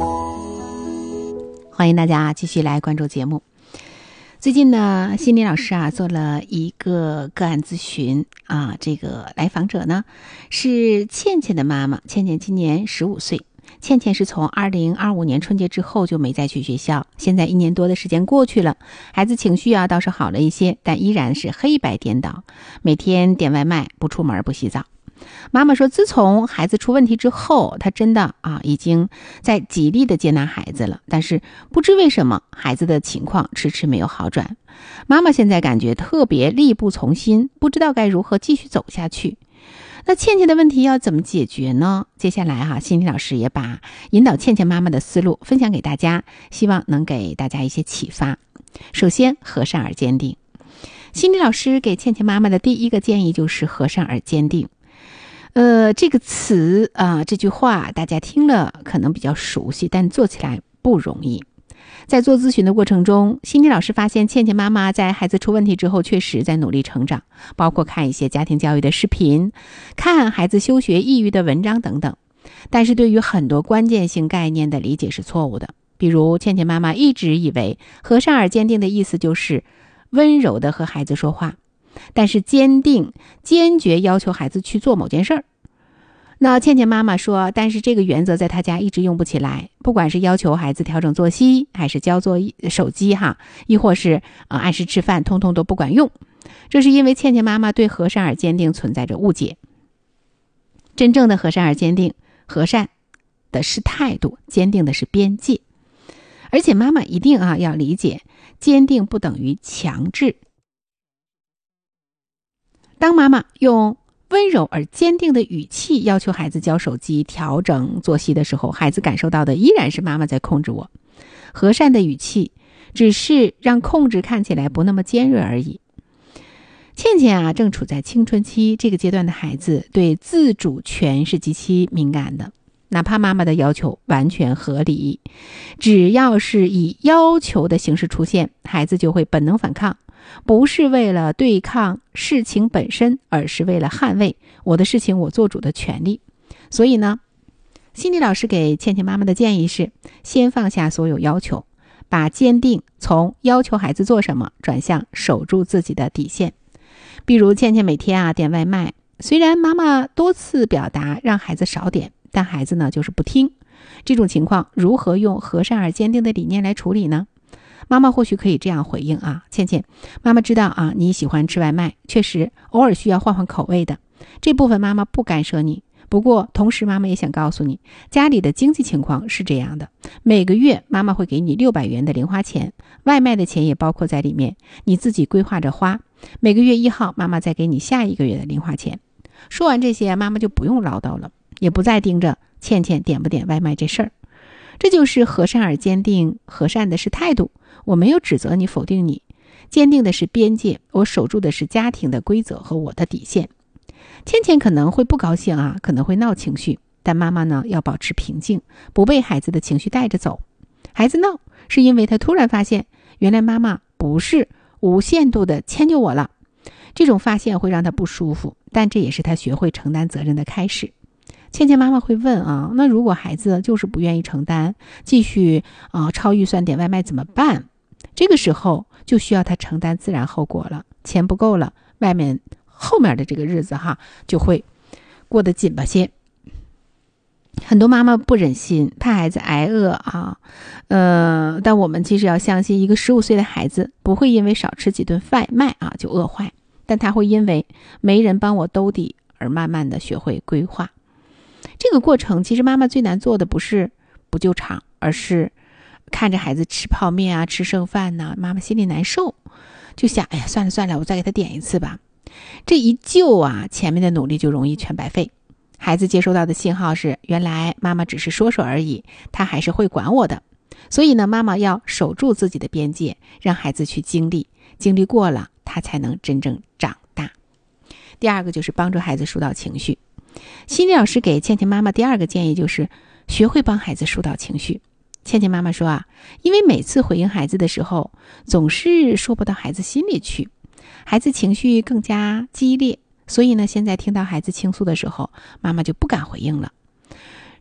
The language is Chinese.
欢迎大家继续来关注节目。最近呢，心理老师做了一个个案咨询这个来访者呢是倩倩的妈妈。倩倩今年15岁，倩倩是从2025年春节之后就没再去学校，现在1年多的时间过去了，孩子情绪倒是好了一些，但依然是黑白颠倒，每天点外卖，不出门，不洗澡。妈妈说，自从孩子出问题之后，她真的已经在极力的接纳孩子了，但是不知为什么孩子的情况迟迟没有好转。妈妈现在感觉特别力不从心，不知道该如何继续走下去。那倩倩的问题要怎么解决呢？接下来心理老师也把引导倩倩妈妈的思路分享给大家，希望能给大家一些启发。首先，和善而坚定。心理老师给倩倩妈妈的第一个建议就是和善而坚定。这个词这句话大家听了可能比较熟悉，但做起来不容易。在做咨询的过程中，心理老师发现倩倩妈妈在孩子出问题之后确实在努力成长，包括看一些家庭教育的视频，看孩子休学抑郁的文章等等。但是对于很多关键性概念的理解是错误的。比如倩倩妈妈一直以为和善而坚定的意思就是温柔的和孩子说话，但是坚决要求孩子去做某件事儿。那倩倩妈妈说，但是这个原则在她家一直用不起来，不管是要求孩子调整作息，还是交手机亦或是按时吃饭，通通都不管用。这是因为倩倩妈妈对和善而坚定存在着误解。真正的和善而坚定，和善的是态度，坚定的是边界。而且妈妈一定要理解，坚定不等于强制。当妈妈用温柔而坚定的语气要求孩子交手机、调整作息的时候，孩子感受到的依然是妈妈在控制我。和善的语气只是让控制看起来不那么尖锐而已。倩倩正处在青春期，这个阶段的孩子对自主权是极其敏感的，哪怕妈妈的要求完全合理，只要是以要求的形式出现，孩子就会本能反抗，不是为了对抗事情本身，而是为了捍卫我的事情我做主的权利。所以呢，心理老师给倩倩妈妈的建议是，先放下所有要求，把坚定从要求孩子做什么转向守住自己的底线。比如倩倩每天点外卖，虽然妈妈多次表达让孩子少点，但孩子呢就是不听。这种情况如何用和善而坚定的理念来处理呢？妈妈或许可以这样回应倩倩，妈妈知道你喜欢吃外卖，确实偶尔需要换换口味的，这部分妈妈不干涉你。不过同时妈妈也想告诉你，家里的经济情况是这样的，每个月妈妈会给你600元的零花钱，外卖的钱也包括在里面，你自己规划着花，每个月1号妈妈再给你下一个月的零花钱。说完这些，妈妈就不用唠叨了，也不再盯着倩倩点不点外卖这事儿。这就是和善而坚定。和善的是态度，我没有指责你、否定你；坚定的是边界，我守住的是家庭的规则和我的底线。倩倩可能会不高兴可能会闹情绪，但妈妈呢要保持平静，不被孩子的情绪带着走。孩子闹是因为他突然发现，原来妈妈不是无限度的迁就我了，这种发现会让他不舒服，但这也是他学会承担责任的开始。倩倩妈妈会问那如果孩子就是不愿意承担，继续超预算点外卖怎么办？这个时候就需要他承担自然后果了，钱不够了，外面后面的这个日子就会过得紧巴些。很多妈妈不忍心，怕孩子挨饿但我们其实要相信，一个15岁的孩子不会因为少吃几顿外卖就饿坏，但他会因为没人帮我兜底而慢慢的学会规划。这个过程其实妈妈最难做的不是不救场，而是看着孩子吃泡面吃剩饭妈妈心里难受，就想算了，我再给他点一次吧。这一救前面的努力就容易全白费。孩子接收到的信号是，原来妈妈只是说说而已，他还是会管我的。所以呢，妈妈要守住自己的边界，让孩子去经历过了，他才能真正长大。第二个就是帮助孩子疏导情绪。心理老师给倩倩妈妈第二个建议就是学会帮孩子疏导情绪。倩倩妈妈说因为每次回应孩子的时候总是说不到孩子心里去，孩子情绪更加激烈，所以呢，现在听到孩子倾诉的时候，妈妈就不敢回应了。